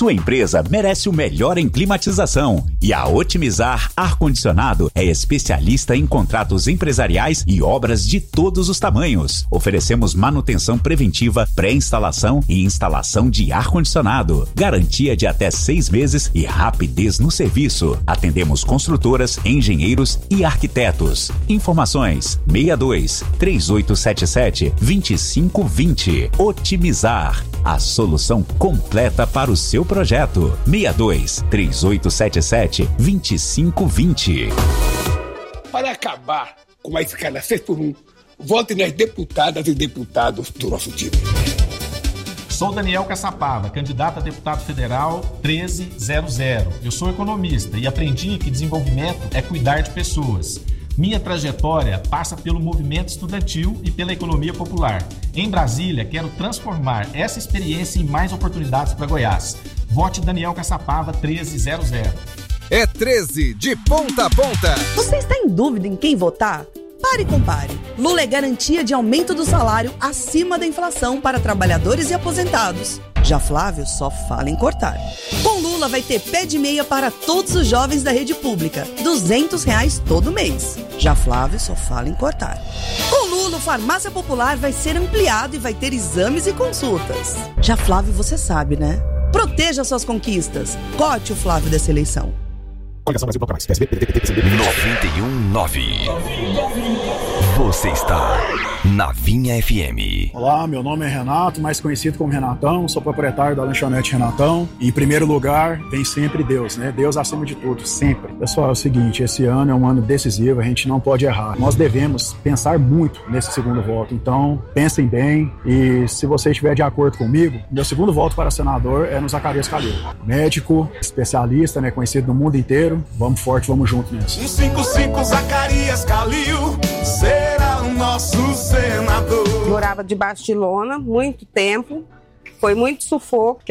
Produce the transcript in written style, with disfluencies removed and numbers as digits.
Sua empresa merece o melhor em climatização e a Otimizar Ar-Condicionado é especialista em contratos empresariais e obras de todos os tamanhos. Oferecemos manutenção preventiva, pré-instalação e instalação de ar-condicionado. Garantia de até 6 meses e rapidez no serviço. Atendemos construtoras, engenheiros e arquitetos. Informações 62 3877 2520. Otimizar, a solução completa para o seu projeto. 62 3877 2520. Para acabar com a escala 6x1, vote nas deputadas e deputados do nosso time. Sou Daniel Caçapava, candidato a deputado federal 1300. Eu sou economista e aprendi que desenvolvimento é cuidar de pessoas. Minha trajetória passa pelo movimento estudantil e pela economia popular. Em Brasília, quero transformar essa experiência em mais oportunidades para Goiás. Vote Daniel Caçapava 1300. É 13 de ponta a ponta. Você está em dúvida em quem votar? Pare e compare. Lula é garantia de aumento do salário acima da inflação para trabalhadores e aposentados. Já Flávio só fala em cortar. Com Lula vai ter pé de meia para todos os jovens da rede pública. R$200 todo mês. Já Flávio só fala em cortar. Com Lula, o Farmácia Popular vai ser ampliado e vai ter exames e consultas. Já Flávio, você sabe, né? Proteja suas conquistas. Cote o Flávio dessa eleição. 91.9. Você está na Vinha FM. Olá, meu nome é Renato, mais conhecido como Renatão, sou proprietário da lanchonete Renatão. E em primeiro lugar, vem sempre Deus, né? Deus acima de tudo, sempre. Pessoal, é o seguinte, esse ano é um ano decisivo, a gente não pode errar. Nós devemos pensar muito nesse segundo voto, então pensem bem e se você estiver de acordo comigo, meu segundo voto para senador é no Zacarias Calil. Médico, especialista, né? Conhecido no mundo inteiro. Vamos forte, vamos junto nessa. 155 Zacarias Calil será o nosso senador. Morava debaixo de lona muito tempo, foi muito sufoco.